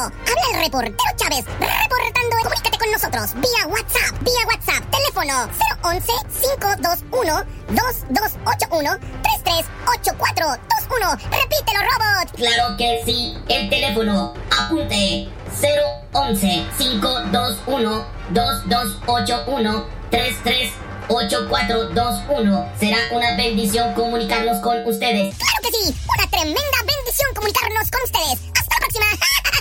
Habla el reportero Chávez, reportando. Comunícate con nosotros vía WhatsApp, teléfono 011-521-2281-338421. Repítelo, robot. Claro que sí, el teléfono, apunte, 011-5221-2281-338421. Será una bendición comunicarnos con ustedes. ¡Claro que sí! ¡Una tremenda bendición comunicarnos con ustedes! ¡Hasta la próxima!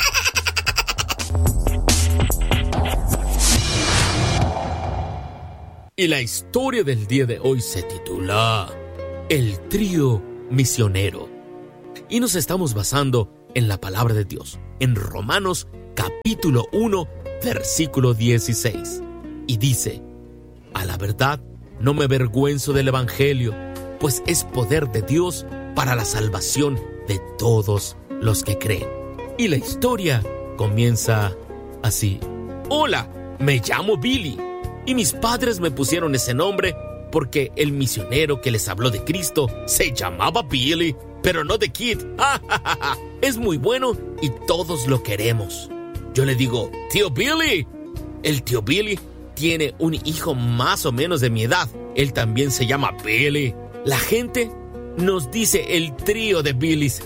Y la historia del día de hoy se titula El trío misionero. Y nos estamos basando en la palabra de Dios, en Romanos capítulo 1, versículo 16. Y dice: a la verdad, no me avergüenzo del evangelio, pues es poder de Dios para la salvación de todos los que creen. Y la historia comienza así. Hola, me llamo Billy, y mis padres me pusieron ese nombre porque el misionero que les habló de Cristo se llamaba Billy, pero no de Kid. Es muy bueno y todos lo queremos. Yo le digo, tío Billy. El tío Billy tiene un hijo más o menos de mi edad. Él también se llama Billy. La gente nos dice el trío de Billys.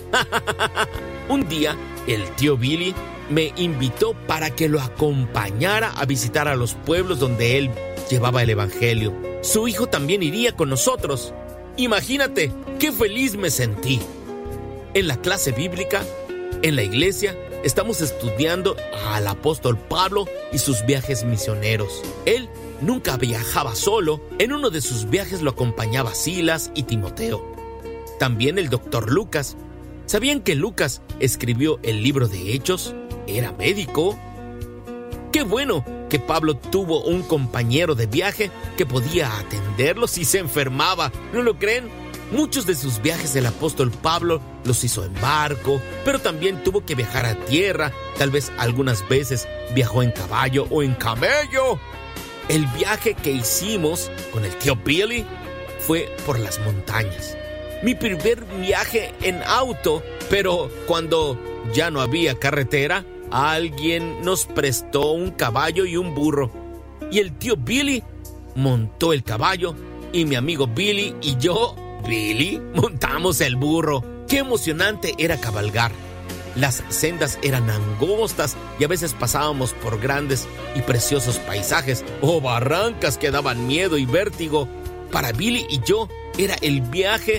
Un día, el tío Billy me invitó para que lo acompañara a visitar a los pueblos donde él llevaba el evangelio. Su hijo también iría con nosotros. Imagínate qué feliz me sentí. En la clase bíblica, en la iglesia, estamos estudiando al apóstol Pablo y sus viajes misioneros. Él nunca viajaba solo. En uno de sus viajes lo acompañaba Silas y Timoteo. También el doctor Lucas. ¿Sabían que Lucas escribió el libro de Hechos? Era médico. ¡Qué bueno que Pablo tuvo un compañero de viaje que podía atenderlo si se enfermaba! ¿No lo creen? Muchos de sus viajes el apóstol Pablo los hizo en barco, pero también tuvo que viajar a tierra. Tal vez algunas veces viajó en caballo o en camello. El viaje que hicimos con el tío Billy fue por las montañas. Mi primer viaje en auto, pero cuando ya no había carretera, alguien nos prestó un caballo y un burro. Y el tío Billy montó el caballo y mi amigo Billy y yo, Billy, montamos el burro. ¡Qué emocionante era cabalgar! Las sendas eran angostas y a veces pasábamos por grandes y preciosos paisajes o barrancas que daban miedo y vértigo. Para Billy y yo era el viaje,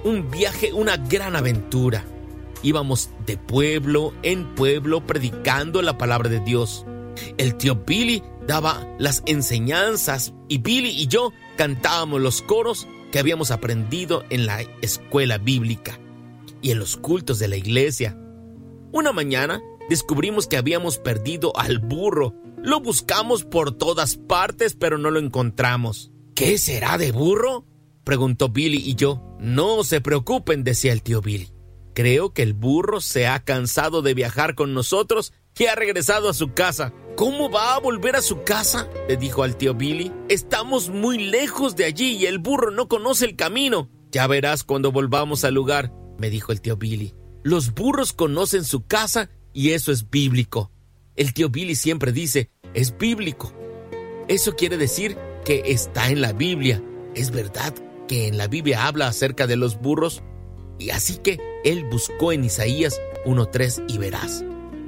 una gran aventura. Íbamos de pueblo en pueblo predicando la palabra de Dios. El tío Billy daba las enseñanzas y Billy y yo cantábamos los coros que habíamos aprendido en la escuela bíblica y en los cultos de la iglesia. Una mañana descubrimos que habíamos perdido al burro. Lo buscamos por todas partes, pero no lo encontramos. ¿Qué será de burro?, preguntó Billy y yo. No se preocupen, decía el tío Billy. Creo que el burro se ha cansado de viajar con nosotros y ha regresado a su casa. ¿Cómo va a volver a su casa?, le dijo al tío Billy. Estamos muy lejos de allí y el burro no conoce el camino. Ya verás cuando volvamos al lugar, me dijo el tío Billy. Los burros conocen su casa y eso es bíblico. El tío Billy siempre dice, es bíblico. Eso quiere decir que está en la Biblia. Es verdad que en la Biblia habla acerca de los burros. Y así que él buscó en Isaías 1:3 y verás.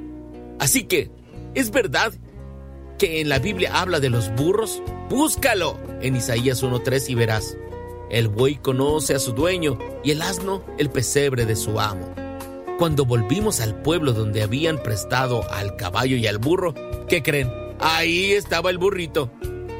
Así que, ¿es verdad que en la Biblia habla de los burros? Búscalo en Isaías 1:3 y verás. El buey conoce a su dueño y el asno el pesebre de su amo. Cuando volvimos al pueblo donde habían prestado al caballo y al burro, ¿qué creen? Ahí estaba el burrito.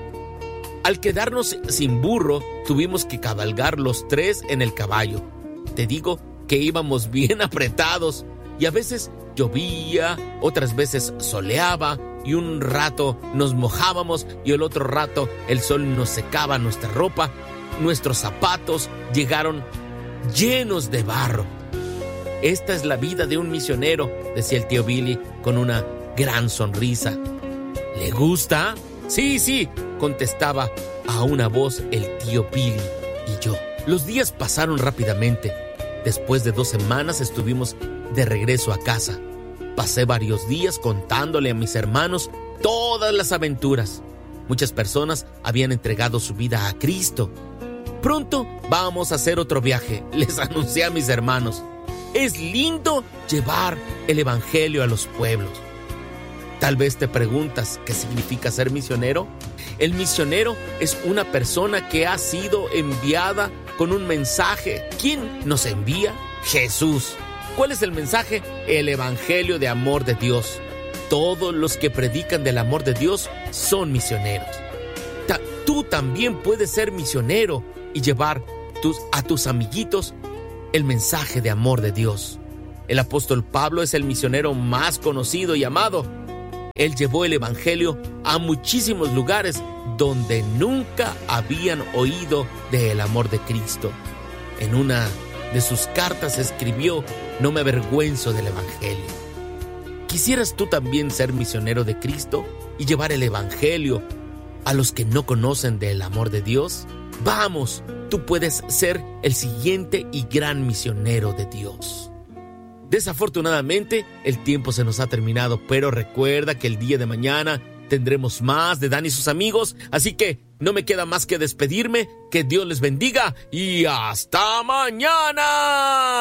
Al quedarnos sin burro, tuvimos que cabalgar los tres en el caballo. Te digo que íbamos bien apretados y a veces llovía, otras veces soleaba y un rato nos mojábamos y el otro rato el sol nos secaba nuestra ropa. Nuestros zapatos llegaron llenos de barro. Esta es la vida de un misionero, decía el tío Billy con una gran sonrisa. ¿Le gusta? Sí, contestaba a una voz el tío Billy y yo. Los días pasaron rápidamente. Después de 2 semanas estuvimos de regreso a casa. Pasé varios días contándole a mis hermanos todas las aventuras. Muchas personas habían entregado su vida a Cristo. Pronto vamos a hacer otro viaje, les anuncié a mis hermanos. Es lindo llevar el evangelio a los pueblos. Tal vez te preguntas, ¿qué significa ser misionero? El misionero es una persona que ha sido enviada con un mensaje. ¿Quién nos envía? Jesús. ¿Cuál es el mensaje? El evangelio de amor de Dios. Todos los que predican del amor de Dios son misioneros. Tú también puedes ser misionero y llevar a tus amiguitos el mensaje de amor de Dios. El apóstol Pablo es el misionero más conocido y amado. Él llevó el evangelio a muchísimos lugares donde nunca habían oído del amor de Cristo. En una de sus cartas escribió: no me avergüenzo del evangelio. ¿Quisieras tú también ser misionero de Cristo y llevar el evangelio a los que no conocen del amor de Dios? Vamos, tú puedes ser el siguiente y gran misionero de Dios. Desafortunadamente, el tiempo se nos ha terminado, pero recuerda que el día de mañana tendremos más de Dan y sus amigos, así que no me queda más que despedirme. Que Dios les bendiga y ¡hasta mañana!